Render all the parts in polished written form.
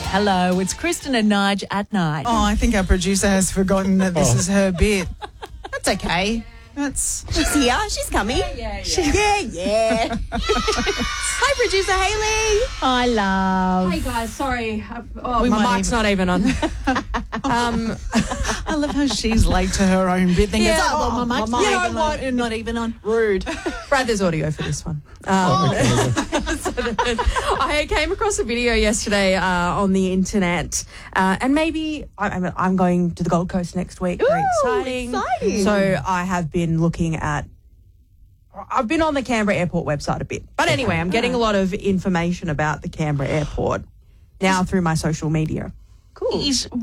Hello, it's Kristen and Nige at night. Oh, I think our producer has forgotten that this is her bit. That's okay. She's here. She's coming. Yeah. Hi, producer Hayley. Hi, love. Hey guys, sorry. We My might mic's even- not even on. I love how she's late to her own bit. Then Yeah, goes, well, my mic's my not mic- even You know on. Not even on. Rude. Brad, there's audio for this one. I came across a video yesterday on the internet, and maybe I'm going to the Gold Coast next week. Very exciting. So I have been looking at. I've been on the Canberra Airport website a bit, but anyway, I'm getting a lot of information about the Canberra Airport now through my social media. Cool.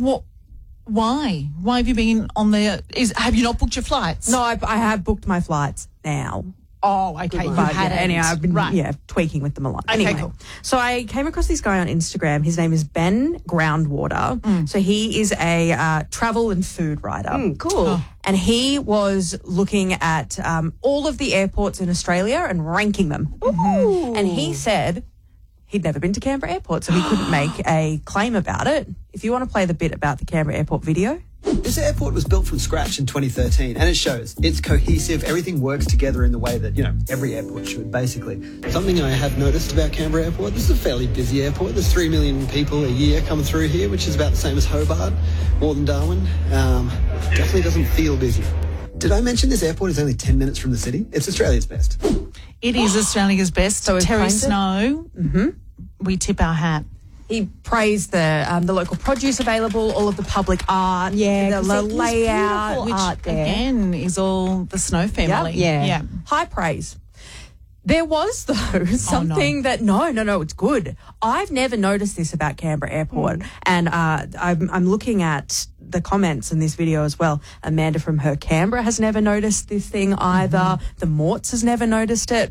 Why? Why have you been on there? Have you not booked your flights? No, I have booked my flights now. Oh, okay. You But hadn't. anyway, I've been right. tweaking with them a lot. Okay, Anyway, cool. So I came across this guy on Instagram. His name is Ben Groundwater. So he is a travel and food writer. Cool. And he was looking at all of the airports in Australia and ranking them. And he said he'd never been to Canberra Airport, so he couldn't make a claim about it. If you want to play the bit about the Canberra Airport video. This airport was built from scratch in 2013, and it shows. It's cohesive. Everything works together in the way that, every airport should, basically. Something I have noticed about Canberra Airport, this is a fairly busy airport. There's 3 million people a year come through here, which is about the same as Hobart, more than Darwin. Definitely doesn't feel busy. Did I mention this airport is only 10 minutes from the city? It's Australia's best. It is Australia's best. So Terry it's Snow, we tip our hat. He praised the local produce available, all of the public art, the 'cause it was layout, beautiful which art there. Again, is all the Snow family. Yeah. high praise. There was, though, something that, no, it's good. I've never noticed this about Canberra Airport. And I'm looking at the comments in this video as well. Amanda from Her Canberra has never noticed this thing either. The Morts has never noticed it.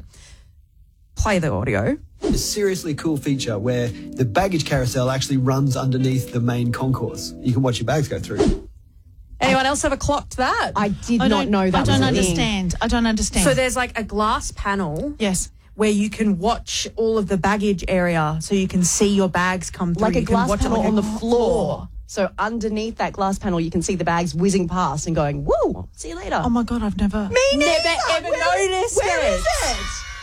Play the audio. A seriously cool feature where the baggage carousel actually runs underneath the main concourse. You can watch your bags go through. Anyone else ever clocked that? I did not know that. I don't was a thing. understand. I don't understand. So there's like a glass panel. yes. Where you can watch all of the baggage area, so you can see your bags come through. Like a You can glass watch it panel like a on the floor. So underneath that glass panel, you can see the bags whizzing past and going, woo, see you later. Oh my God, I've never. Never ever noticed Where it. is it?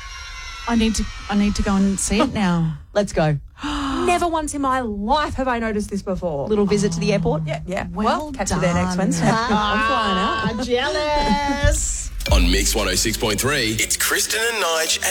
I need to go and see it now. Let's go. Never once in my life have I noticed this before. Little visit to the airport. Yeah. Well catch you there next done. Wednesday. I'm flying out. Jealous. On Mix 106.3, it's Kristen and Nige at